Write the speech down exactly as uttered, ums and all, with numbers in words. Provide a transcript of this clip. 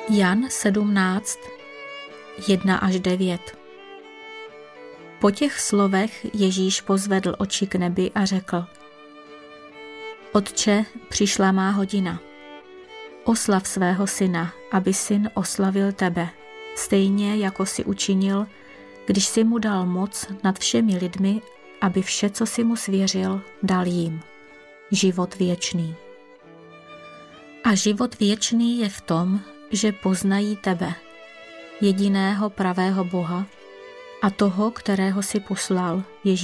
Jan sedmnáct, jedna až devět. Po těch slovech Ježíš pozvedl oči k nebi a řekl: Otče, přišla má hodina. Oslav svého syna, aby syn oslavil tebe, stejně jako si učinil, když si mu dal moc nad všemi lidmi, aby vše, co si mu svěřil, dal jim. Život věčný. A život věčný je v tom, že poznají tebe, jediného pravého Boha, a toho, kterého si poslal, Ježíše